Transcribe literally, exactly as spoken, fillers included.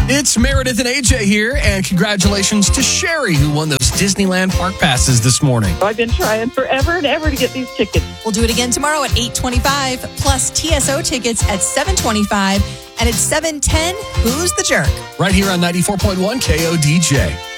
It's Meredith and A J here, and congratulations to Sherry, who won those Disneyland Park passes this morning. I've been trying forever and ever to get these tickets. We'll do it again tomorrow at eight twenty-five, plus T S O tickets at seven twenty-five, and at seven ten, Who's the Jerk? Right here on ninety-four point one K O D J.